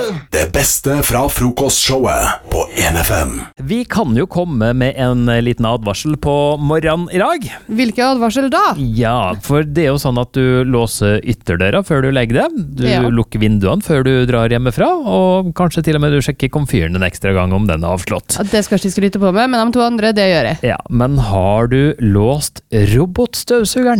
Det beste fra frokostshowet på 1FM. Vi kan jo komme med en liten advarsel på morgenen i dag. Hvilke advarsel da? Ja, for det er jo sånn at du låser ytterdøra før du legger deg. Du lukker vinduene før du drar hjemmefra, og kanskje til og med du sjekker komfyren en ekstra gang om den er avslått. Ja, det skal ikke skryte på meg, men de to andre, det gjør jeg. Ja, men har du låst robotstøvsugeren?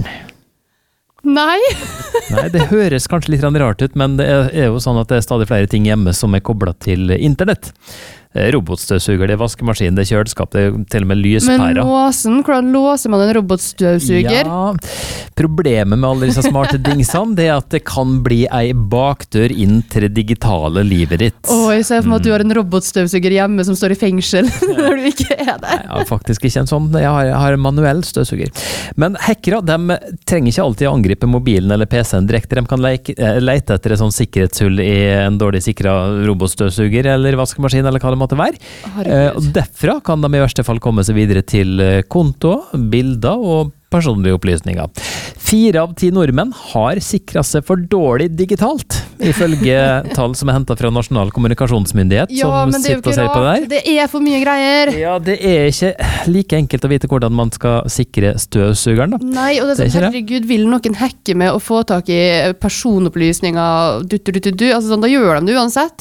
Nei. Nei, det høres kanskje litt rart ut, men det er jo sånn at det er stadig flere ting hjemme som er koblet til internett. Robotstøvsuger, det er vaskemaskin, det er kjøleskap, det er til og med lyspærer. Men hvordan låser man en robotstøvsuger? Ja, problemet med alle disse smarte dingsene, det er at det kan bli ei bakdør inn til det digitale livet ditt. Jeg ser for meg at du har en robotstøvsuger hjemme som står i fengsel når du ikke er der. Nei, jeg har faktisk ikke en sånn, jeg har en manuell støvsuger. Men hackere, de trenger ikke alltid å angripe mobilen eller PC-en direkte, de kan lete etter et sånn sikkerhetshull i en dårlig sikret robotstøvsuger eller vaskemaskin eller hva det måtte være. Og derfra kan de i verste fall komme seg videre til konto, bilder og personlige opplysninger. 4 av 10 nordmenn har sikret seg for dårlig digitalt, ifølge tall som er hentet fra Nasjonal kommunikasjonsmyndighet, som sitter og ser på det der. Det er for mye greier. Ja, det er ikke like enkelt å vite hvordan man skal sikre støvsugeren da. Nei, og det er sånn, herregud, vil noen hacke med å få tak i personopplysninger, altså sånn, da gjør de det uansett.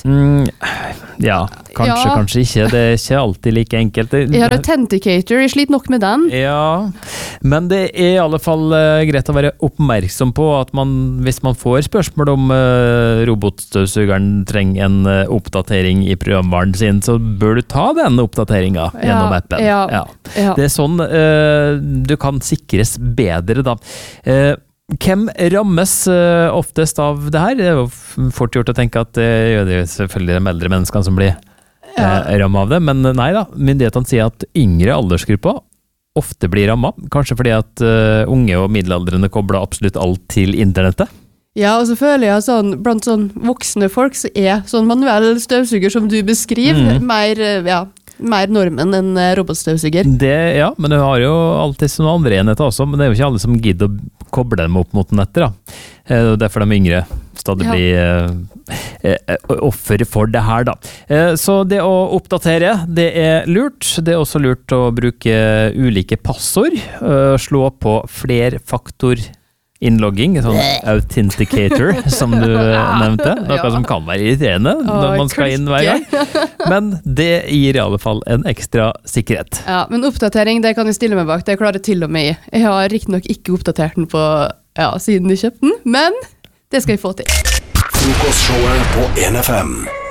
Ja, kanskje ikke. Det er ikke alltid like enkelt. Jeg har Authenticator, jeg sliter nok med den. Ja, men det er i alle fall greit å være oppmerksom på at hvis man får spørsmål om robotstøvsugeren trenger en oppdatering i programvaren sin, så bør du ta den oppdateringen gjennom appen. Ja. Det er sånn du kan sikres bedre da. Hvem rammes oftest av det her? Det er jo fort gjort å tenke at det gjør det selvfølgelig de eldre menneskene som blir rammet av det, men nei da, myndighetene sier at yngre aldersgrupper ofte blir rammet, kanskje fordi at unge og middelaldrende kobler absolutt alt til internettet. Ja, og så føler jeg sånn, blant sånn voksne folk så er sånn manuell støvsuger som du beskriver, mer normen enn robotstøvsuger. Ja, men du har jo alltid sånne andre enheter også, men det er jo ikke alle som gidder å koble dem opp mot nettet da. Derfor de yngre stadig blir offer for det her da. Så det å oppdatere, det er lurt. Det er også lurt å bruke ulike passord, slå på flerfaktor innlogging, sånn authenticator som du nevnte, noe som kan være irriterende når man skal inn hver gang, men det gir i alle fall en ekstra sikkerhet. Ja, men oppdatering, det kan jeg stille meg bak, det klarer jeg til og med i. Jeg har riktig nok ikke oppdatert den på, siden jeg kjøpte den, men det skal jeg få til. Frokostshowet på 1FM.